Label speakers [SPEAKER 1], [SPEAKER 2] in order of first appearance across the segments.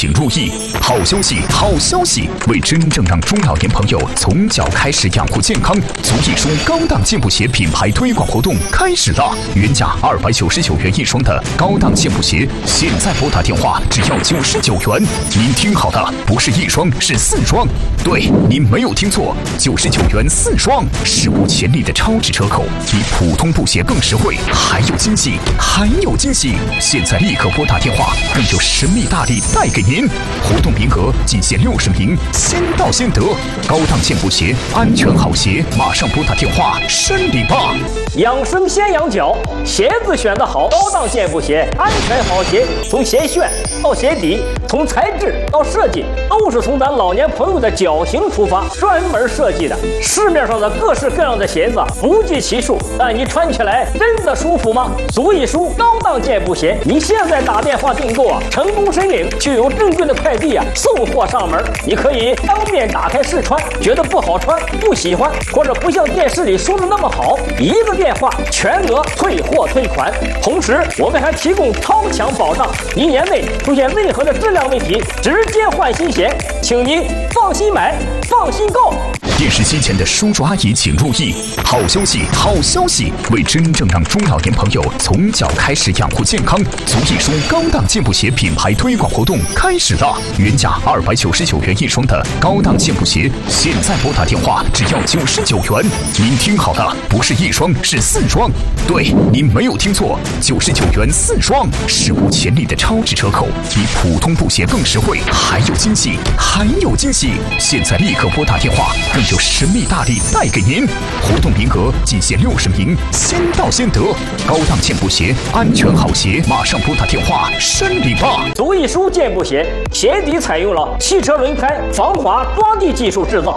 [SPEAKER 1] 请注意！好消息，好消息！为真正让中老年朋友从脚开始养护健康，足一双高档健步鞋品牌推广活动开始了！原价299元一双的高档健步鞋，现在拨打电话只要99元。您听好了，不是一双，是4双。对，您没有听错，99元4双，史无前例的超值折扣，比普通布鞋更实惠，还有惊喜，还有惊喜！现在立刻拨打电话，更有神秘大礼带给您。活动名额仅限60名，先到先得。高档健步鞋，安全好鞋，马上拨打电话申领吧！
[SPEAKER 2] 养生先养脚，鞋子选得好，高档健步鞋，安全好鞋，从鞋楦到鞋底，从材质到设计，都是从咱老年朋友的脚型出发，专门设计的。市面上的各式各样的鞋子不计其数，但你穿起来真的舒服吗？足一舒高档健步鞋，你现在打电话订购成功申领，就有正规的快递送货上门。你可以当面打开试穿，觉得不好穿、不喜欢，或者不像电视里说的那么好，一个电话全额退货退款。同时，我们还提供超强保障，1年内出现任何的质量问题，直接换新鞋，请您放心买，放心购。
[SPEAKER 1] 电视机前的叔叔阿姨请注意！好消息，好消息！为真正让中老年朋友从脚开始养护健康，足一双高档健步鞋品牌推广活动开始了！原价299元一双的高档健步鞋，现在拨打电话只要99元。您听好了，不是一双，是4双。对，您没有听错，99元4双，史无前例的超值折扣，比普通布鞋更实惠，还有惊喜，还有惊喜！现在立刻拨打电话，更有神秘大礼带给您。活动名额仅限60名，先到先得。高档健步鞋，安全好鞋，马上拨打电话申领吧！
[SPEAKER 2] 足一舒健步鞋，鞋底采用了汽车轮胎防滑抓地技术制造。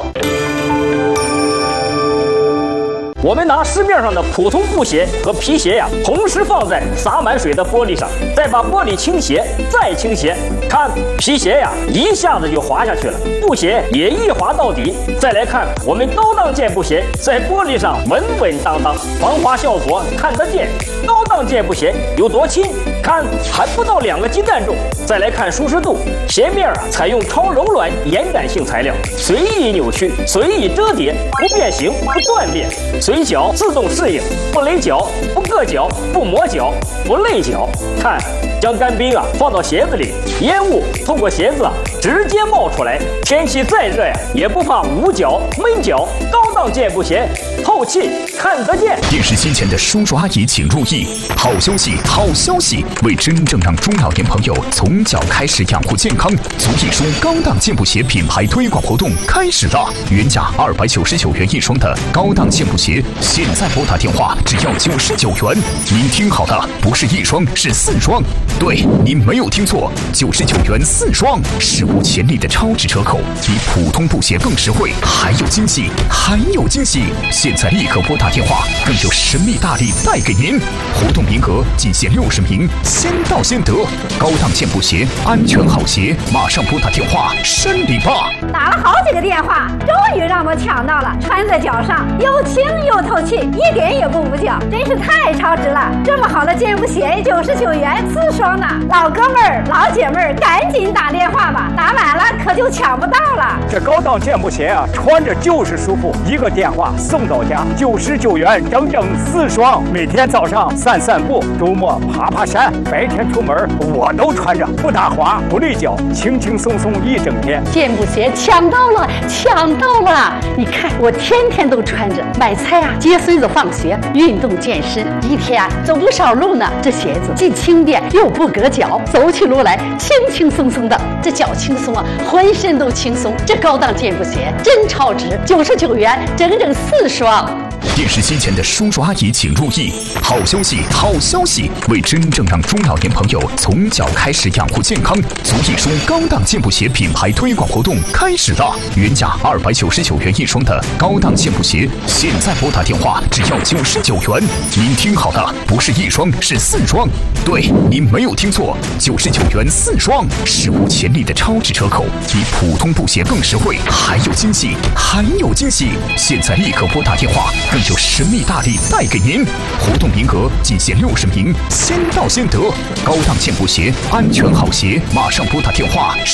[SPEAKER 2] 我们拿市面上的普通布鞋和皮鞋同时放在洒满水的玻璃上，再把玻璃倾斜，再倾斜，看皮鞋一下子就滑下去了，布鞋也一滑到底。再来看我们高档健步鞋，在玻璃上稳稳当当，防滑效果看得见。高档健步鞋有多轻？看还不到2个鸡蛋重。再来看舒适度，鞋面采用超柔软延展性材料，随意扭曲，随意折叠，不变形，不断裂。随脚自动适应，不勒脚，不硌脚，不磨脚，不累脚。看，将干冰放到鞋子里，烟雾透过鞋子直接冒出来。天气再热也不怕捂脚闷脚。高档健步鞋，透气看得见。
[SPEAKER 1] 电视机前的叔叔阿姨请注意！好消息，好消息！为真正让中老年朋友从脚开始养护健康，足一双高档健步鞋品牌推广活动开始了！原价299元一双的高档健步鞋，现在拨打电话只要99元。您听好了，不是一双，是4双。对，您没有听错，99元4双，史无前例的超值折扣，比普通布鞋更实惠，还有惊喜，还有惊喜！现在立刻拨打电话，更有神秘大礼带给您。活动名额仅限60名，先到先得。高档健步鞋，安全好鞋，马上拨打电话申领吧！
[SPEAKER 3] 打了好几个电话，终于让我抢到了，穿在脚上又轻又透气，一点也不捂脚，真是太超值了！这么好的健步鞋，99元4双呢！老哥们儿、老姐妹儿，赶紧打电话吧，打满了可就抢不到了。
[SPEAKER 4] 这高档健步鞋穿着就是舒服，一个电话送到家，99元整整4双。每天早上散散步，周末爬爬山，白天出门我都穿着，不打滑，不累脚，轻轻松松一整天。
[SPEAKER 5] 健步鞋抢到了，抢到了！你看我天天都穿着，买菜接孙子放学，运动健身，一天走不少路呢。这鞋子既轻便又不硌脚，走起路来轻轻松松的，这脚轻松浑身都轻松。这高档健步鞋真超值，99元整整4双。
[SPEAKER 1] 电视机前的叔叔阿姨请注意！好消息，好消息！为真正让中老年朋友从脚开始养护健康，足一双高档健步鞋品牌推广活动开始了！原价299元一双的高档健步鞋，现在拨打电话只要99元。您听好了，不是一双，是4双。对，您没有听错，99元4双，史无前例的超值折扣，比普通布鞋更实惠，还有惊喜，还有惊喜！现在立刻拨打电话，更有神秘大礼带给您。活动名额仅限60名，先到先得。高档健步鞋，安全好鞋，马上拨打电话